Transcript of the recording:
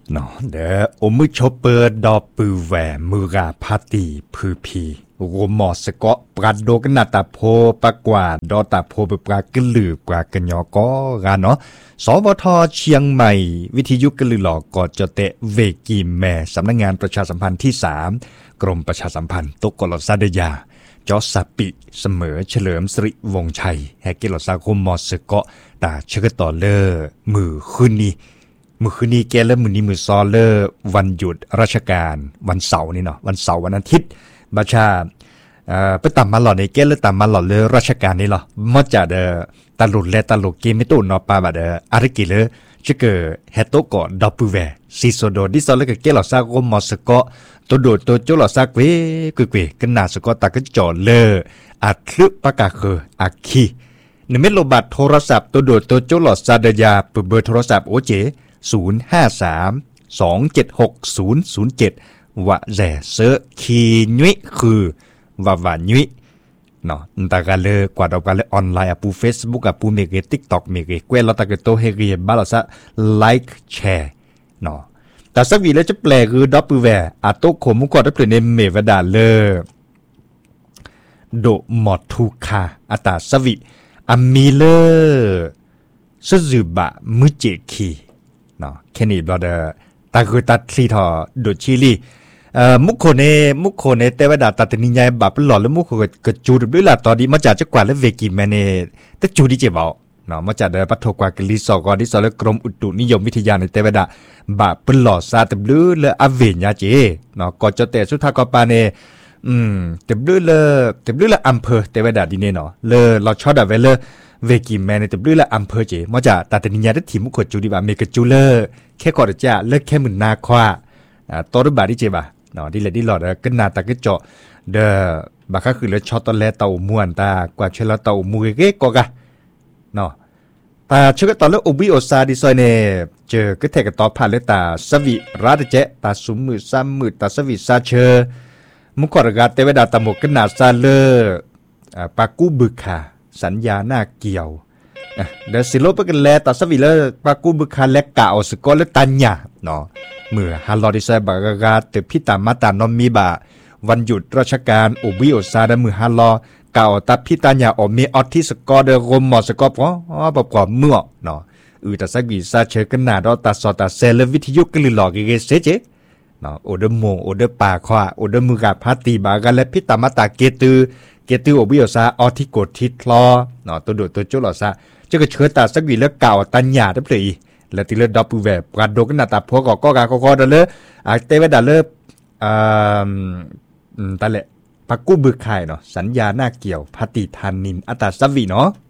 เนาะเด้ออมือชอเปิดดอปือแหวมือราพาตีพือพีโรมอสกอปรัดโดกนาตาโพปะกว่าดอตาโพเปปรากะลือกว่ากันยอก็กันเนาะสวทเชียงใหม่วิทยุกะลือหลอกกอจะเตะเวกีแม่สำนักงานประชาสัมพันธ์ที่3กรมประชาสัมพันธ์ตกกลซาเดยาจอสปิเสมอเฉลิมสิริวงศ์ชัยแฮกเกลสาคมมอสกอตาเชกต่อเลอมือคืนนี้แกและมือนี้มือซอเลอร์วันหยุดราชการวันเสาร์นี่เนาะวันเสาร์วันอาทิตย์บัชชาไปตามมาหล่อในแกและตามมาหล่อเลอราชการนี่หรอมาจากตลุดและตลุกเกมไม่ตู้นอปาบัดอาริกิเลจะเกิดเฮโตโกดับเบิลแวซีโซโดดิซอลและก็แกหล่อซากมอสกอตัวโดดตัวโจหล่อซากเวกุยกันนาสกอตาก็จ่อเลออัดคลึปากาเคออักคีในเม็ดโลบัตโทรศัพท์ตัวโดดตัวโจหล่อซาเดยาเบอร์โทรศัพท์โอเจ053-276-007วะแร่เซอคีนุยคือวานุยเนาะตากาเลกว่าดอกกาเลออนไลน์ปู Facebook ปูเมเก TikTok เมเกเกวลตากโตเฮเรียบาลซะไลค์แชร์เนาะแต่สักวีแล้วจะแปลคือดับเบิลแวร์อาโตโคมุกอดเปลี่ยนในเมวดาเลโดมอทูคาอัตาสวิอามิเลซซึบะมุเจคีเนาะแค่นี้บลอดตาคือตัดซีทอโดชิลีมุกโคเนเตวดาตัดนิยายบับหล่อแล้วมุกโคก็จูดด้วยล่ะตอนนี้มาจากจักกว่าและเวกิแมเนแต่จูดิเจเบาเนาะมาจากปัทโทกว่ากลิสอกอดิสอและกรมอุตุนิยมวิทยาในเตวดาบับหล่อซาตบลือและอเวญญาเจเนาะก็จะแต่สุดท้ายก็ปาเนเตบลือละอำเภอเตวดาดิเนเนาะเลเราชอบดาเวเลเวกิแมนในตบลือละอำเภอเจมาจากตัดนิยายได้ถีมุกโคจูดิบาเมกจูเลอแค่กอดจ้าเลิกแค่หมื่นนาควาตัวรูปบาดิเจบะเนาะดิเลดิหลอดก็นาตาก็เจาะเดบาก็คือเลยช็อตตอนแรกเต่าม่วนตากว่าเชลเต่ามูเกก็กะเนาะตาชื่อตอนแล้วอุบิโอซาดิซอยเนเจอก็แทกต่อผ่านเลยตาสวิราดเจตาสุมือซ้ำมือตาสวิซาเชมุขรกาเตวดาตาหมกกันนาซาเลปากูบึกค่ะสัญญาหน้าเกี่ยวเดสิโลปกันแลตาสวิเลปากูบึกค่ะและกะเอาสกอและตัญญาเนาะเมื่อฮาลอดิไซบากาเตพิตามาตานอมมีบาวันหยุดราชการอุบิโอซาดมือฮาลอเก่าตัพิตาญาอมีออที่สกอเดรมมอสกอประกอบเมื่อเนาะตาสักบีซาเชกันนาดอตาสอตาเซลวิทยุกลิหลอกเกเซเจเนาะโอเดโมโอเดปาควาโอเดมือกาพาตีบากาและพิตามาตาเกตืออุบิโอซาออที่กดทิทลอเนาะตัวโดตัวโจหลอซาจะก็เชิดตาสักบีแล้วเก่าตัญญาได้เลยและที่เลือดดับปูแวบกระโดกหน้าตาพวกก็กาก็เดลเตวดาเลตาเละปักกู้บึกไข่เนาะสัญญาหน้าเกี่ยวพติธานินอัตตาสวีเนาะ